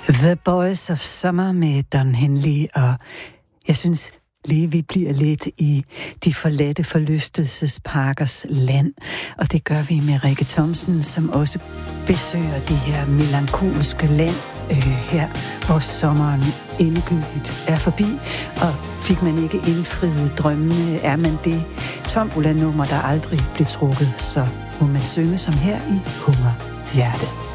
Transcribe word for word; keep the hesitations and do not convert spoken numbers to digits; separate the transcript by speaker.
Speaker 1: The Boys of Summer med Don Henley, og jeg synes lige vi bliver lidt i de forladte forlystelsesparkers land, og det gør vi med Rikke Thomsen, som også besøger det her melankolske land øh, her, hvor sommeren endegyldigt er forbi, og fik man ikke indfriet drømmene, er man det tombola-nummer, der aldrig blev trukket, så må man synge som her i Hunger Hjerte.